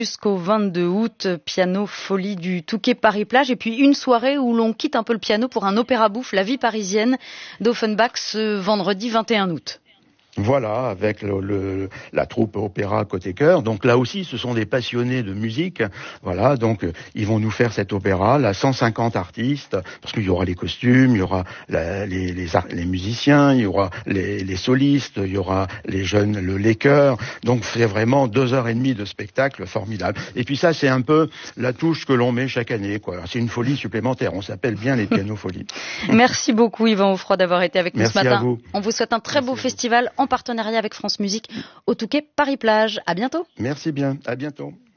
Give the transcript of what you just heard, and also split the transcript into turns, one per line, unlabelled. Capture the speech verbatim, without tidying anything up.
Jusqu'au vingt-deux août, piano folie du Touquet Paris-Plage. Et puis une soirée où l'on quitte un peu le piano pour un opéra bouffe, La vie parisienne d'Offenbach, ce vendredi vingt et un août.
Voilà, avec le, le, la troupe opéra côté chœur. Donc là aussi, ce sont des passionnés de musique. Voilà, donc euh, ils vont nous faire cet opéra, là, cent cinquante artistes, parce qu'il y aura les costumes, il y aura la, les, les, les musiciens, il y aura les, les solistes, il y aura les jeunes, le, les chœurs. Donc c'est vraiment deux heures et demie de spectacle formidable. Et puis ça, c'est un peu la touche que l'on met chaque année, quoi. C'est une folie supplémentaire. On s'appelle bien les pianos folies.
Merci beaucoup, Yvan Offroy, d'avoir été avec nous
Merci
ce matin.
À vous.
On vous souhaite un très
Merci
beau festival en partenariat avec France Musique au Touquet Paris-Plage. À bientôt.
Merci bien. À bientôt.